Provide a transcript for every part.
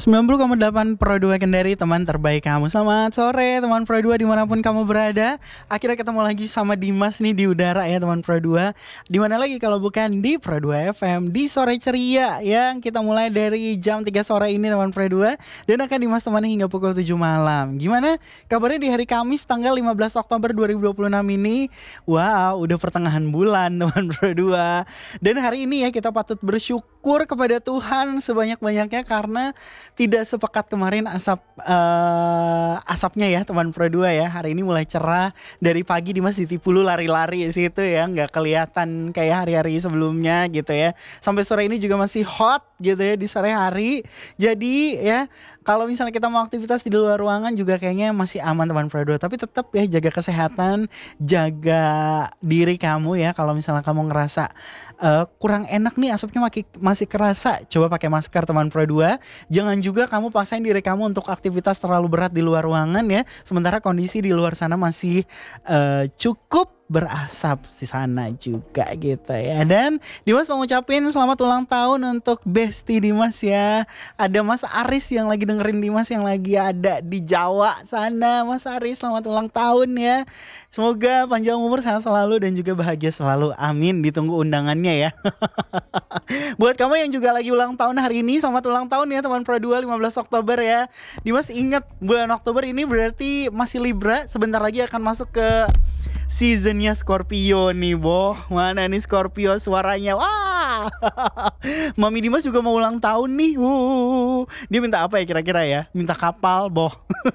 90,8 Pro 2 Kendari, teman terbaik kamu. Selamat sore teman Pro 2 dimanapun kamu berada. Akhirnya ketemu lagi sama Dimas nih di udara ya teman Pro 2. Dimana lagi kalau bukan di Pro 2 FM, di Sore Ceria yang kita mulai dari jam 3 sore ini teman Pro 2. Dan akan Dimas temani hingga pukul 7 malam. Gimana kabarnya di hari Kamis tanggal 15 Oktober 2026 ini? Wow, udah pertengahan bulan teman Pro 2. Dan hari ini ya kita patut bersyukur kepada Tuhan sebanyak-banyaknya karena tidak sepekat kemarin asapnya ya teman Pro 2 ya. Hari ini mulai cerah. Dari pagi Dimas ditipu lu lari-lari situ ya, nggak kelihatan kayak hari-hari sebelumnya gitu ya. Sampai sore ini juga masih hot gitu ya di sore hari. Jadi ya kalau misalnya kita mau aktivitas di luar ruangan juga kayaknya masih aman teman Pro 2. Tapi tetap ya jaga kesehatan, jaga diri kamu ya. Kalau misalnya kamu ngerasa kurang enak nih asapnya masih kerasa, coba pakai masker teman Pro 2. Jangan juga kamu paksain diri kamu untuk aktivitas terlalu berat di luar ruangan ya. Sementara kondisi di luar sana masih cukup berasap di sana juga gitu ya. Dan Dimas mau ngucapin selamat ulang tahun untuk Besti Dimas ya. Ada Mas Aris yang lagi dengerin Dimas, yang lagi ada di Jawa sana. Mas Aris selamat ulang tahun ya. Semoga panjang umur, sehat selalu dan juga bahagia selalu. Amin. Ditunggu undangannya ya. Buat kamu yang juga lagi ulang tahun hari ini, selamat ulang tahun ya teman Pro 2 15 Oktober ya. Dimas ingat bulan Oktober ini berarti masih Libra. Sebentar lagi akan masuk ke seasonnya Scorpio nih boh. Mana nih Scorpio suaranya? Wah. Mami Dimas juga mau ulang tahun nih. Dia minta apa ya kira-kira ya? Minta kapal boh.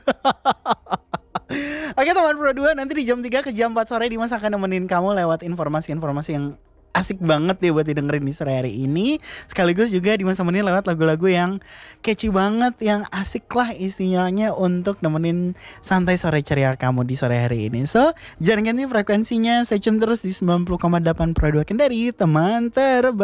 Oke teman Pro 2, nanti di jam 3 ke jam 4 sore Dimas akan nemenin kamu lewat informasi-informasi yang asik banget deh buat didengerin di sore hari ini. Sekaligus juga Dimas temenin lewat lagu-lagu yang catchy banget, yang asik lah istilahnya untuk nemenin santai sore ceria kamu di sore hari ini. So, jangan ganti frekuensinya, stay tune terus di 90,8 Pro 2 Kendari, teman terbaik.